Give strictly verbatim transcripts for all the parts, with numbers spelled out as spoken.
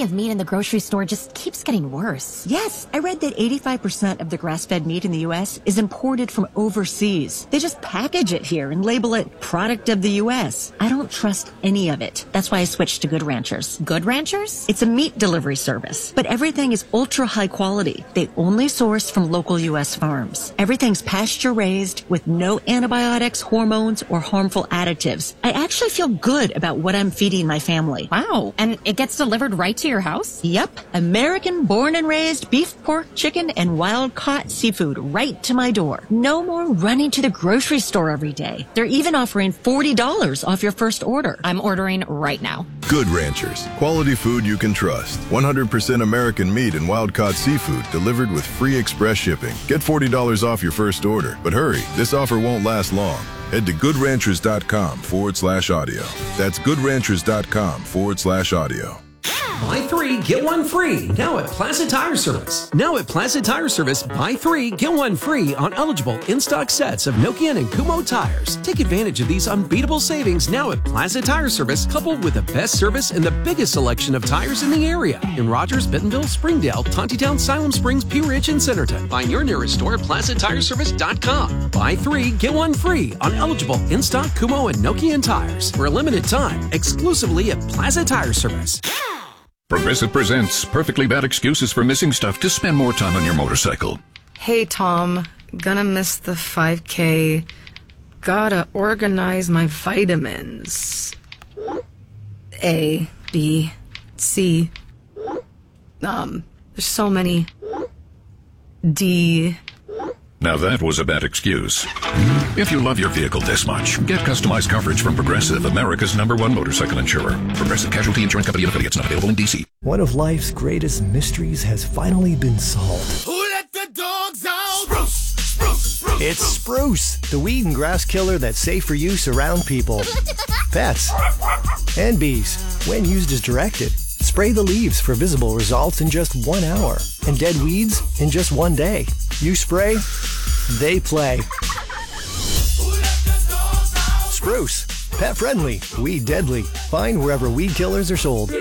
quality of meat in the grocery store just keeps getting worse. Yes, I read that eighty-five percent of the grass-fed meat in the U S is imported from overseas. They just package it here and label it product of the U S. I don't trust any of it. That's why I switched to Good Ranchers. Good Ranchers? It's a meat delivery service, but everything is ultra high quality. They only source from local U S farms. Everything's pasture raised with no antibiotics, hormones, or harmful additives. I actually feel good about what I'm feeding my family. Wow. And it gets delivered right to your house? Yep. American born and raised beef, pork, chicken, and wild caught seafood right to my door. No more running to the grocery store every day. They're even offering forty dollars off your first order. I'm ordering right now. Good Ranchers. Quality food you can trust. one hundred percent American meat and wild caught seafood delivered with free express shipping. Get forty dollars off your first order. But hurry, this offer won't last long. Head to goodranchers.com forward slash audio. That's goodranchers.com forward slash audio. Buy three, get one free. Now at Plaza Tire Service. Now at Plaza Tire Service, buy three, get one free on eligible in-stock sets of Nokian and Kumho tires. Take advantage of these unbeatable savings now at Plaza Tire Service, coupled with the best service and the biggest selection of tires in the area. In Rogers, Bentonville, Springdale, Tontitown, Siloam Springs, Pea Ridge, and Centerton. Find your nearest store at plaza tire service dot com. Buy three, get one free on eligible in-stock Kumho and Nokian tires for a limited time, exclusively at Plaza Tire Service. Progressive presents Perfectly Bad Excuses for Missing Stuff to Spend More Time on Your Motorcycle. Hey, Tom. Gonna miss the five K. Gotta organize my vitamins. A, B, C. Um, there's so many. D. Now that was a bad excuse. If you love your vehicle this much, get customized coverage from Progressive, America's number one motorcycle insurer. Progressive Casualty Insurance Company and affiliates, not available in D C. One of life's greatest mysteries has finally been solved. Who let the dogs out? Spruce, spruce, spruce. It's Spruce, the weed and grass killer that's safe for use around people, pets, and bees, when used as directed. Spray the leaves for visible results in just one hour, and dead weeds in just one day. You spray, they play. Spruce, pet friendly, weed deadly. Find wherever weed killers are sold.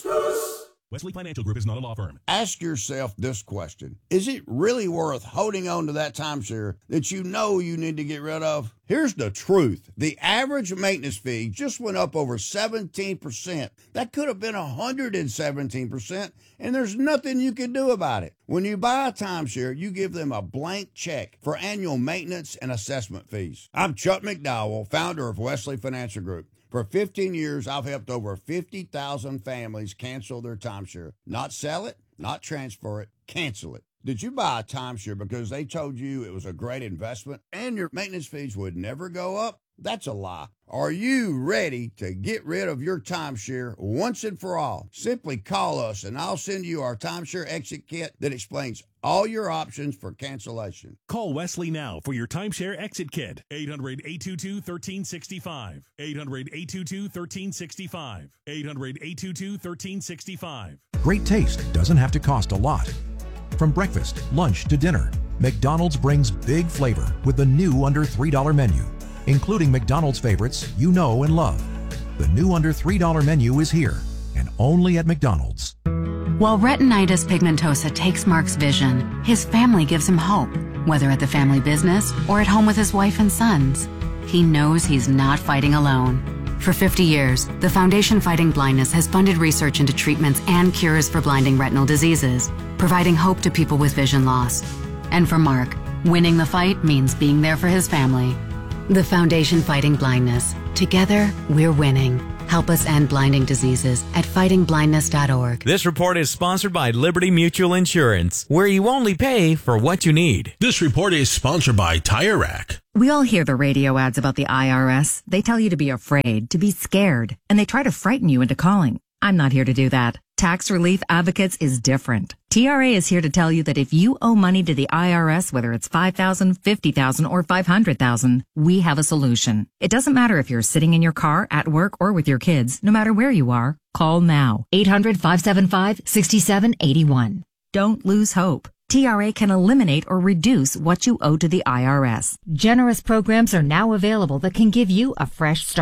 Wesley Financial Group is not a law firm. Ask yourself this question. Is it really worth holding on to that timeshare that you know you need to get rid of? Here's the truth. The average maintenance fee just went up over seventeen percent. That could have been one hundred seventeen percent, and there's nothing you can do about it. When you buy a timeshare, you give them a blank check for annual maintenance and assessment fees. I'm Chuck McDowell, founder of Wesley Financial Group. For fifteen years, I've helped over fifty thousand families cancel their timeshare. Not sell it, not transfer it, cancel it. Did you buy a timeshare because they told you it was a great investment and your maintenance fees would never go up? That's a lie. Are you ready to get rid of your timeshare once and for all? Simply call us and I'll send you our timeshare exit kit that explains all your options for cancellation. Call Wesley now for your timeshare exit kit. eight hundred, eight two two, one three six five. eight hundred, eight two two, one three six five. eight hundred, eight two two, one three six five. Great taste doesn't have to cost a lot. From breakfast, lunch to dinner, McDonald's brings big flavor with the new under three dollar menu, including McDonald's favorites you know and love. The new under three dollar menu is here and only at McDonald's. While retinitis pigmentosa takes Mark's vision, his family gives him hope, whether at the family business or at home with his wife and sons. He knows he's not fighting alone. For fifty years, the Foundation Fighting Blindness has funded research into treatments and cures for blinding retinal diseases, providing hope to people with vision loss. And for Mark, winning the fight means being there for his family. The Foundation Fighting Blindness. Together, we're winning. Help us end blinding diseases at fighting blindness dot org. This report is sponsored by Liberty Mutual Insurance, where you only pay for what you need. This report is sponsored by Tire Rack. We all hear the radio ads about the I R S. They tell you to be afraid, to be scared, and they try to frighten you into calling. I'm not here to do that. Tax Relief Advocates is different. T R A is here to tell you that if you owe money to the I R S, whether it's five thousand dollars, fifty thousand dollars, or five hundred thousand dollars, we have a solution. It doesn't matter if you're sitting in your car, at work, or with your kids. No matter where you are, call now. eight hundred, five seven five, six seven eight one. Don't lose hope. T R A can eliminate or reduce what you owe to the I R S. Generous programs are now available that can give you a fresh start.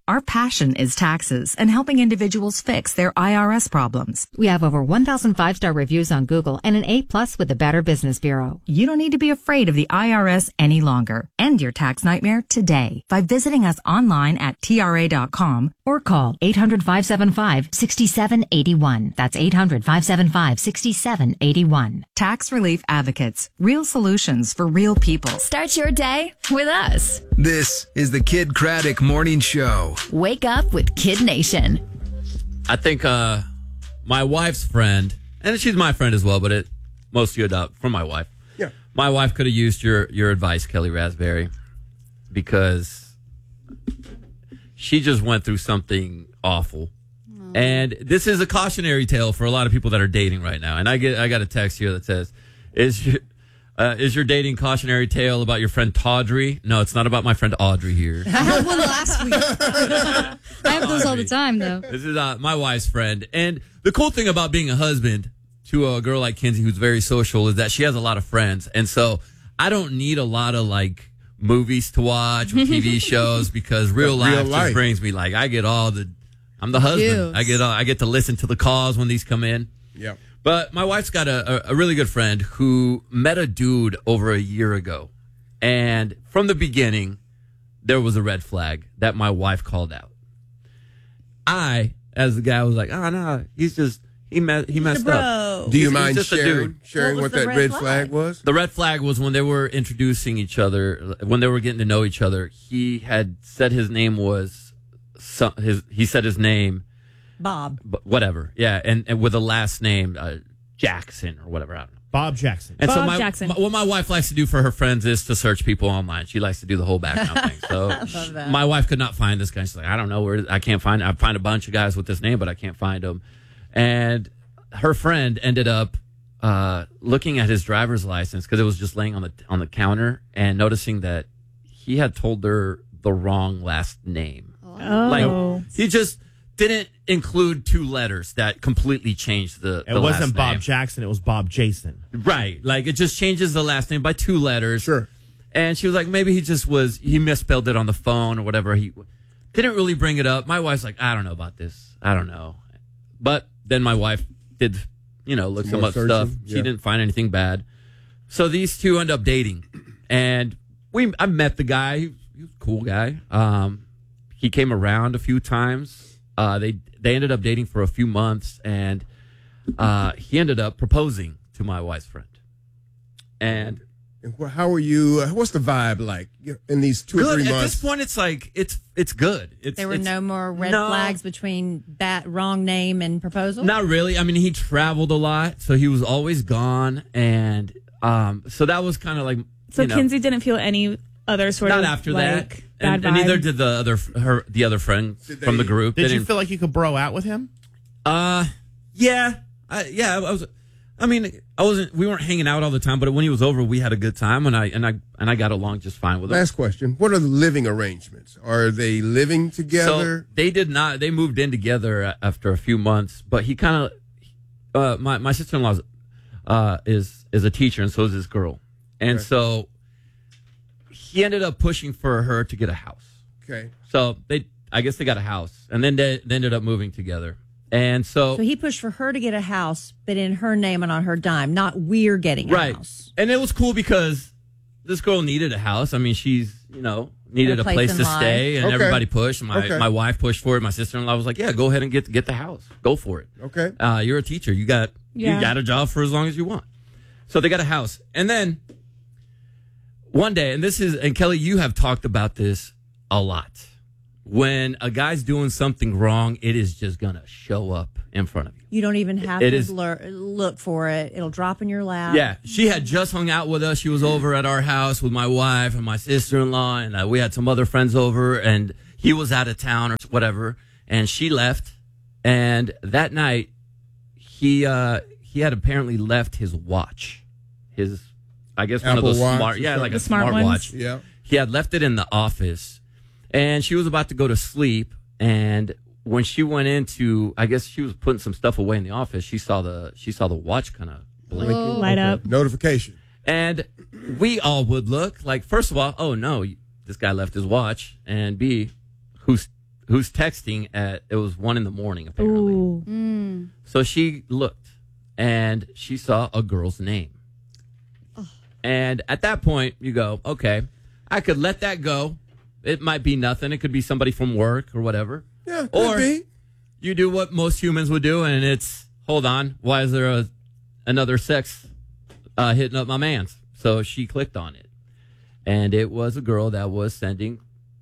Our passion is taxes and helping individuals fix their I R S problems. We have over one thousand five-star reviews on Google and an A plus with the Better Business Bureau. You don't need to be afraid of the I R S any longer. End your tax nightmare today by visiting us online at T R A dot com or call eight hundred, five seven five, six seven eight one. That's eight hundred, five seven five, six seven eight one. Tax Relief Advocates. Real solutions for real people. Start your day with us. This is the Kid Craddock Morning Show. Wake up with Kid Nation. I think uh, my wife's friend, and she's my friend as well, but it most of you adopt from my wife. Yeah. My wife could have used your, your advice, Kelly Raspberry, because she just went through something awful. Aww. And this is a cautionary tale for a lot of people that are dating right now. And I get I got a text here that says, is your, uh, is your dating cautionary tale about your friend Tawdry? No, it's not about my friend Audrey here. I had one last week. I have those all the time, though. This is uh, my wife's friend. And the cool thing about being a husband to a girl like Kinsey, who's very social, is that she has a lot of friends. And so I don't need a lot of, like, movies to watch or T V shows because real life, real life just brings me, like, I get all the, I'm the husband. Juice. I get all, I get to listen to the calls when these come in. Yeah. But my wife's got a, a really good friend who met a dude over a year ago. And from the beginning, there was a red flag that my wife called out. I, as the guy, was like, oh, no, he's just, he, me- he messed up. Do you he's, mind he's sharing, sharing what, what that red, red flag? flag was? The red flag was when they were introducing each other, when they were getting to know each other, he had said his name was, some, his. he said his name. Bob. Whatever. Yeah. And, and with a last name, uh, Jackson or whatever. I don't know. Bob Jackson. And Bob so my, Jackson. My, what my wife likes to do for her friends is to search people online. She likes to do the whole background thing. So I love that. My wife could not find this guy. She's like, I don't know where, I can't find, I find a bunch of guys with this name, but I can't find him. And her friend ended up, uh, looking at his driver's license because it was just laying on the, on the counter and noticing that he had told her the wrong last name. Oh. Like, he just didn't include two letters that completely changed the, It the wasn't last Bob name. Jackson. It was Bob Jason. Right. Like, it just changes the last name by two letters. Sure. And she was like, maybe he just was, he misspelled it on the phone or whatever. He didn't really bring it up. My wife's like, I don't know about this. I don't know. But then my wife did, you know, look some up stuff. She yeah. didn't find anything bad. So these two end up dating. And we, I met the guy. He was a cool guy. Um, he came around a few times. Uh, they, they ended up dating for a few months, and uh, he ended up proposing to my wife's friend. And how are you? Uh, what's the vibe like in these two good. or three At months? this point, it's like it's it's good. It's, There were it's, no more red no, flags between that wrong name and proposal? Not really. I mean, he traveled a lot, so he was always gone, and um, so that was kind of like. So you know, Kinsey didn't feel any other sort not of after like, that, bad and, and vibe? neither did the other her the other friends Did from they- the group. Did They you didn't- feel like you could bro out with him? Uh, yeah, I, yeah. I was. I mean, I wasn't. We weren't hanging out all the time, but when he was over, we had a good time, and I and I and I got along just fine with him. Last question: what are the living arrangements? Are they living together? So they did not. They moved in together after a few months, but he kind of. Uh, my my sister in law uh, is is a teacher, and so is this girl, and Okay. so he ended up pushing for her to get a house. Okay. So they, I guess they got a house, and then they, they ended up moving together, and so So he pushed for her to get a house, but in her name and on her dime, not we're getting a right, house. and it was cool because this girl needed a house. I mean, she's you know needed A a place place in to life. stay, and Okay. everybody pushed. My Okay. my wife pushed for it. My sister in law was like, "Yeah, go ahead and get get the house. Go for it. Okay. Uh, you're a teacher. You got Yeah. you got a job for as long as you want." So they got a house, and then one day, and this is and Kelly, you have talked about this a lot. When a guy's doing something wrong, it is just gonna show up in front of you. You don't even have It to is- blur, look for it. It'll drop in your lap. Yeah, she had just hung out with us. She was over at our house with my wife and my sister-in-law, and uh, we had some other friends over, and he was out of town or whatever, and she left. And that night, he uh, he had apparently left his watch, his I guess one Apple of those Watch smart, or yeah, something? like The a smart smart ones? watch. Yeah. He had left it in the office, and she was about to go to sleep, and when she went into, I guess she was putting some stuff away in the office. She saw the she saw the watch kind of blink, Light up. Notification. and we all would look like. First of all, oh no, this guy left his watch, and B, who's who's texting at, it was one in the morning, apparently. Ooh. Mm. So she looked, and she saw a girl's name. Oh. And at that point, you go, okay, I could let that go. It might be nothing. It could be somebody from work or whatever. Yeah, could or be. you do what most humans would do, and it's, hold on, why is there a, another sex uh, hitting up my man's? So she clicked on it. And it was a girl that was sending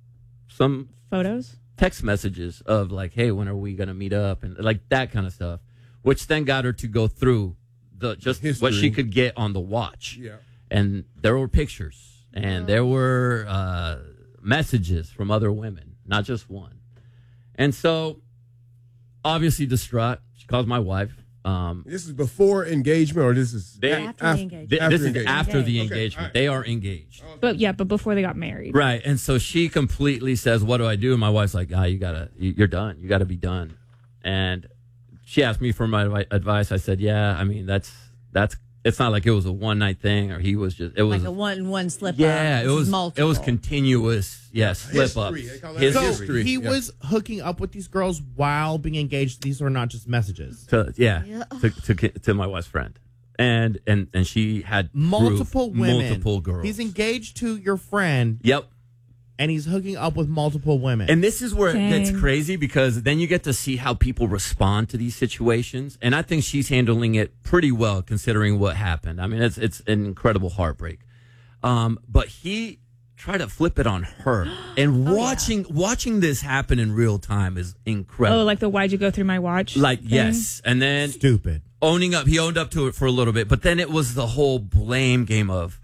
some photos, text messages of like, hey, when are we going to meet up? And like that kind of stuff, which then got her to go through the just History. what she could get on the watch. Yeah. And there were pictures and there were uh, messages from other women, not just one. And so obviously distraught, she calls my wife. Um, This is before engagement, or this is they, After the engagement. th- After this is engagement. after the Okay, engagement. all right. They are engaged. But yeah, but before they got married. Right. And so she completely says, what do I do? And my wife's like, ah, you gotta, you- you're done. You gotta be done. And she asked me for my advi- advice. I said, yeah, I mean, that's, that's, it's not like it was a one night thing or he was just, it was, Like a one one slip yeah, up. it was, multiple. it was continuous. Yes. Slip ups. History. They call that His So history. he Yeah. was hooking up with these girls while being engaged. These were not just messages. To, yeah. Yeah. To, to, to my wife's friend. And, and, and she had Multiple proof, women. multiple girls. He's engaged to your friend. Yep. And he's hooking up with multiple women. And this is where it gets Dang. crazy because then you get to see how people respond to these situations. And I think she's handling it pretty well considering what happened. I mean, it's it's an incredible heartbreak. Um, but he tried to flip it on her. And watching watching this happen in real time is incredible. Oh, like the why'd you go through my watch? Like, thing? yes. And then Stupid. owning up, he owned up to it for a little bit. But then it was the whole blame game of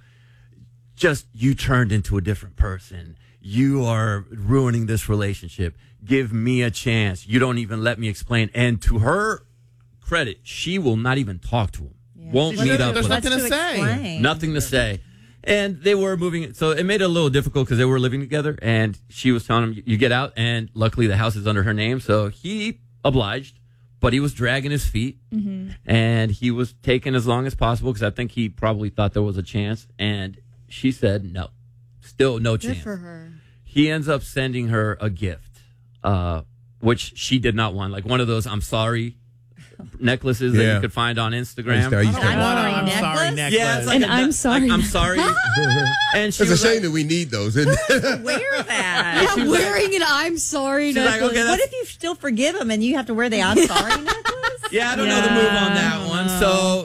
just you turned into a different person. You are ruining this relationship. Give me a chance. You don't even let me explain. And to her credit, she will not even talk to him. Won't She meet said up there's with him. nothing to say. Explain. Nothing to say. And they were moving. So it made it a little difficult because they were living together. And she was telling him, you get out. And luckily the house is under her name. So he obliged. But he was dragging his feet. Mm-hmm. And he was taking as long as possible because I think he probably thought there was a chance. And she said no. Still no Good chance. for her. He ends up sending her a gift, uh, which she did not want. Like one of those I'm sorry necklaces that Yeah. you could find on I used Instagram. to- I used to I have want a Sorry, I'm necklace? sorry necklace. Yeah, it's like And a, I'm like, sorry. I'm sorry. And she It's a was shame like, that we need those. Isn't it? Wear that. Yeah, wearing an I'm sorry she's like, necklace. okay, What that's, if you still forgive him and you have to wear the I'm sorry necklace? yeah, I don't know the move on that one. So,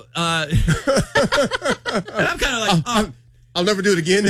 uh, and I'm kind of like, oh, I'll never do it again.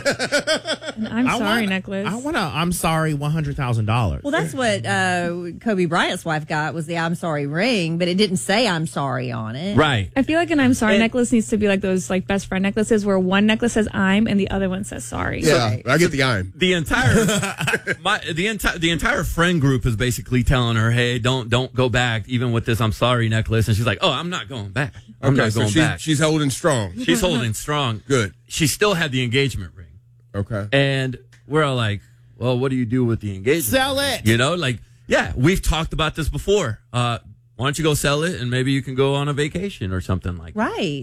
An I'm I sorry want, necklace. I want a I'm sorry one hundred thousand dollars. Well, that's what uh, Kobe Bryant's wife got was the I'm sorry ring, but it didn't say I'm sorry on it. right. I feel like an I'm sorry And- necklace needs to be like those like best friend necklaces where one necklace says I'm and the other one says sorry. yeah, I get the I'm. The entire my the entire the entire friend group is basically telling her, "Hey, don't don't go back, even with this I'm sorry necklace." And she's like, "Oh, I'm not going back. I'm Okay, not so going she's, back." she's holding strong. She's holding strong. Good. She still had the engagement ring, Okay. and we're all like, "Well, what do you do with the engagement? Sell ring?" it. You know, like, yeah, we've talked about this before. Uh, why don't you go sell it, and maybe you can go on a vacation or something like that. Right.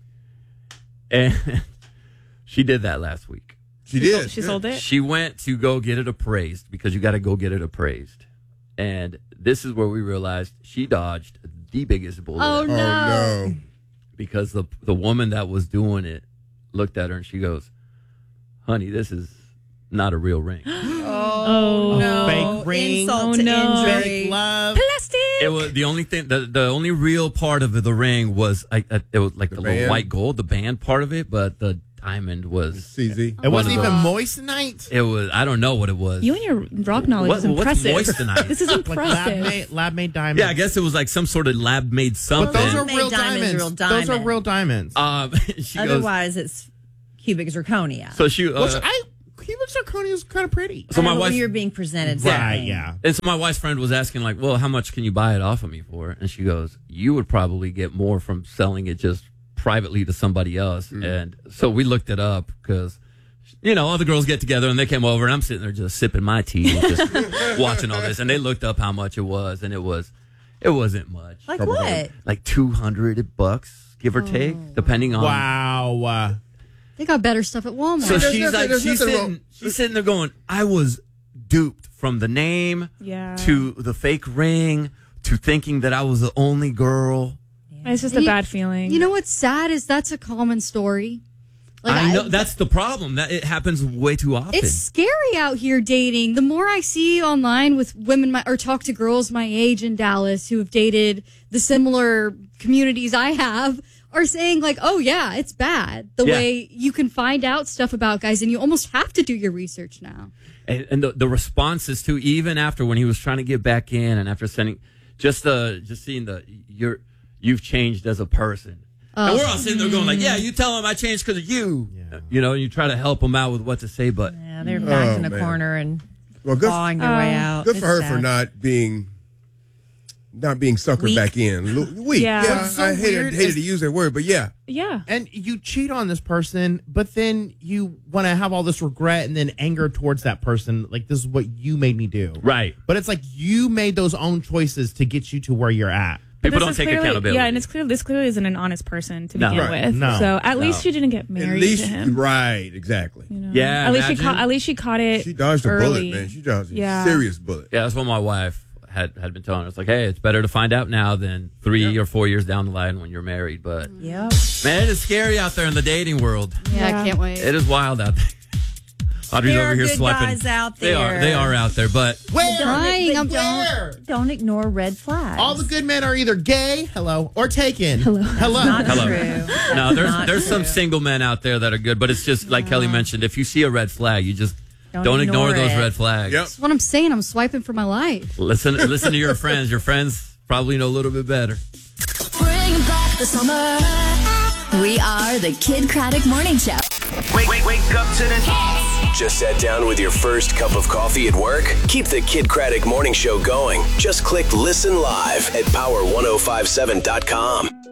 And she did that last week. She did. She sold it. She went to go get it appraised because you got to go get it appraised. And this is where we realized she dodged the biggest bullet. Oh, Oh, no. no. Because the the woman that was doing it looked at her and she goes, "Honey, this is not a real ring." Oh, no. Fake ring. Insult Oh, to no. injury. Fake love. Plastic. It was the only thing. The, the only real part of the ring was I, I, it was like the, The little band? white gold, the band part of it, but the diamond was C Z. It wasn't One of even those. moissanite. It was. I don't know what it was. You and your rock knowledge What- is what's impressive. moissanite? This is Like lab impressive. made, lab made diamonds. Yeah, I guess it was like some sort of lab made something. But those are Lab-made real diamonds, diamonds. real Those are diamond. real diamonds. Um, she goes. Otherwise, it's cubic zirconia. So she. Uh, Which I, cubic zirconia is kind of pretty. So my Uh, when wife- you're being presented Right, something. yeah. And so my wife's friend was asking, like, well, how much can you buy it off of me for? And she goes, you would probably get more from selling it just privately to somebody else. And so we looked it up because, you know, all the girls get together and they came over and I'm sitting there just sipping my tea, and just watching all this. And they looked up how much it was, and it was, it wasn't much. Like what? Like two hundred bucks, give or take, depending on. Wow. Uh, They got better stuff at Walmart. So There's she's nothing- like, there's she's nothing sitting, wrong. she's sitting there going, I was duped from the name Yeah. to the fake ring to thinking that I was the only girl. It's just a You- bad feeling. You know what's sad is that's a common story. Like, I know that's the problem. That it happens way too often. It's scary out here dating. The more I see online with women my, or talk to girls my age in Dallas who have dated the similar communities I have are saying like, oh yeah, it's bad. The Yeah. way you can find out stuff about guys and you almost have to do your research now. and, and the, the responses too, even after when he was trying to get back in, and after sending, just the just seeing the you're you've changed as a person. And we're all sitting there going like, yeah, you tell him I changed because of you. Yeah. You know, you try to help him out with what to say, but Yeah, they're backed Oh, in a man. corner and Well, good, clawing their way out. good for It's her sad. for not being not being suckered Weak. back in. Lo- Weak. Yeah. Yeah, What's so I hated, weird hated is- to use that word, but yeah. Yeah. And you cheat on this person, but then you want to have all this regret and then anger towards that person. Like, this is what you made me do. right. But it's like you made those own choices to get you to where you're at. But People this don't is take clearly- accountability. Yeah, and it's clear this clearly isn't an honest person to No. begin Right. with. No. So at No. least she didn't get married At least, to him. right, exactly. You know? Yeah, At least she imagine. caught. At least she caught it. She dodged a early. bullet, man. She dodged a Yeah. serious bullet. Yeah, that's what my wife had had been telling us. Like, hey, it's better to find out now than three or four years down the line when you're married. But Yep. man, it is scary out there in the dating world. Yeah, I can't wait. It is wild out there. Audrey's There over are here good swiping. guys out They are. there. They are out there, but Where? Dying, I'm Where? Don't ignore red flags. All the good men are either gay, hello, or taken. Hello. Hello. Not hello. true. No, there's Not there's some true. single men out there that are good, but it's just like Kelly mentioned. If you see a red flag, you just Don't don't, ignore, ignore those it. red flags. Yep. That's what I'm saying. I'm swiping for my life. Listen, listen to your friends. Your friends probably know a little bit better. Bring back the summer. We are the Kid Craddock Morning Show. Wake, wake, wake up to the Just sat down with your first cup of coffee at work? Keep the Kid Craddock Morning Show going. Just click Listen Live at power ten fifty-seven dot com.